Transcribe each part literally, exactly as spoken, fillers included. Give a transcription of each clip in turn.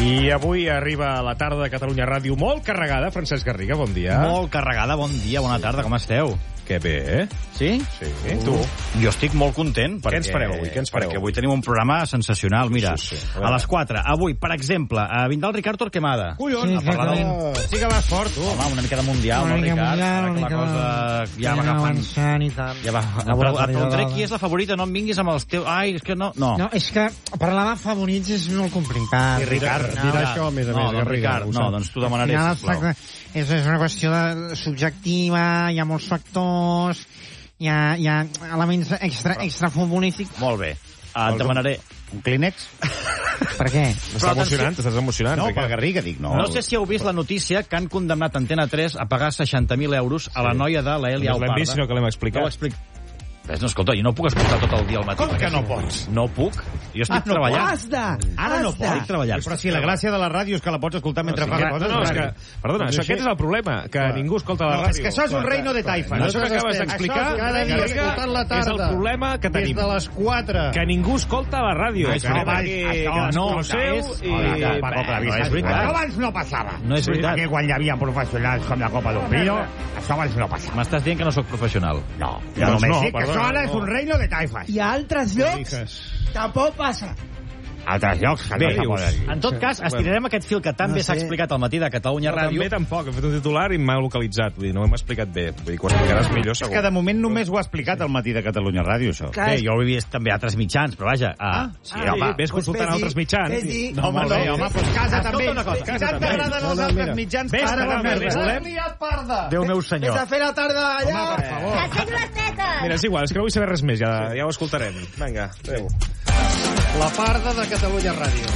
I avui arriba la tarda de Catalunya Ràdio molt carregada. Francesc Garriga, bon dia. Molt carregada, bon dia, bona tarda, com esteu? Que bé, eh? Sí? Sí. Uh. Tu? Jo estic molt content. Què ens fareu avui? Què ens fareu? Perquè avui tenim un programa sensacional. Mira, sí, sí. A, a les quatre, avui, per exemple, a vindrà el Ricard Torquemada. Collons, Sí, a parlar del... Sí que vas fort, tu. Home, una mica de mundial, no, Ricard? Ara que la cosa ja va agafant... Ja va... Però, però trec qui és la favorita, no em vinguis amb els teus... Ai, és que no... No, no és que parlar de favorits és molt complicat. I Ricard, no, dirà això, a més a més, no, Garriga. Ricard, no, doncs t'ho demanaré, sisplau. És, és una qüestió de subjectiva, hi ha molts factors, hi ha, hi ha elements extra, extra futbolístics. Molt bé. Et demanaré un clínex. Per què? T'estàs emocionant, t'estàs emocionant. No, per Garriga, dic, no. No sé si heu vist la notícia que han condemnat Antena tres a pagar seixanta mil euros a la noia de l'Elia Alparda. No l'hem vist, sinó que l'hem explicat. No l'explic... Ves, no, escolta, jo no puc escoltar tot el dia al matí. Com que no pots? No puc. Jo estic ah, no treballant. Has de, Ara no pots. Estic treballant. Però si la gràcia de la ràdio és que la pots escoltar mentre fas coses. No, és que, perdona, això, aquest és el problema, que ningú escolta la ràdio. És que això és un reino de taifas. Això que acabes d'explicar, cada dia escoltant la tarda. És el problema que tenim. Des de les quatre. Que ningú escolta la ràdio. Això, això no, no, seu, i... No és veritat. Això abans no passava. No és veritat. Perquè quan hi havia professionals com la Copa d'un Pino, això abans no passava. M'estàs dient que no sóc professional? No. Jo només dic que això ara és un reino de taifas. I a altres llocs tampoc passa. Altres llocs que no s'ha poden dir. En tot cas, estirarem aquest fil que tan bé s'ha explicat al matí de Catalunya Ràdio. També tampoc, he fet un titular i m'ha localitzat. Vull dir, no ho hem explicat bé. Vull dir, que ho explicaràs millor, segur. És que de moment només ho ha explicat al matí de Catalunya Ràdio, això. Bé, jo ho he vist també a altres mitjans, però vaja... Ah, sí, home, ves consultant altres mitjans. No, home, no, home, doncs casa també. Una cosa, si tant t'agraden els altres mitjans, cara de merda. Déu meu senyor. Vés a fer la tarda allà. Home, per favor. Aixeco les tetes! Mira, és igual, és que no vull saber res més, ja, ja ho escoltarem. Vinga, adéu. La parda de Catalunya Ràdio.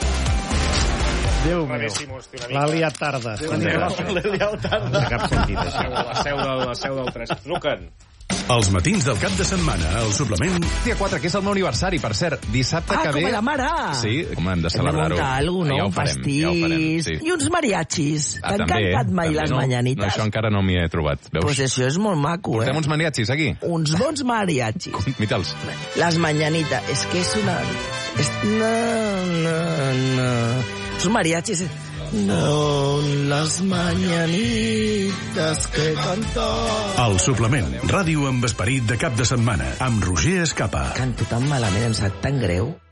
Déu meu. L'Àlia Tarda. L'Elia Alparda. No té cap sentit, això. La seu del, la seu del tres. Truquen. Els matins del cap de setmana, al suplement... Dia quatre, que és el meu aniversari, per cert. Dissabte ah, que ve... Ah, com la mare! Sí, com hem de Hem de celebrar-ho. muntar alguna cosa, no? Ja ho Un farem, pastís... ja ho farem, sí. I uns mariachis. Ah, T'han també, cantat mai també, les no, mañanites? No, això encara no m'hi he trobat. Veus? Pues això és molt maco, Portem eh? uns mariachis, aquí? Uns bons mariachis. Mitals. Les mañanitas. És que és una... És... No, no, no. Els mariachis... No, les mañanitas que cantar... El suplement, ràdio amb esperit de cap de setmana, amb Roger Escapa. Canto tan malament, em sap tan greu.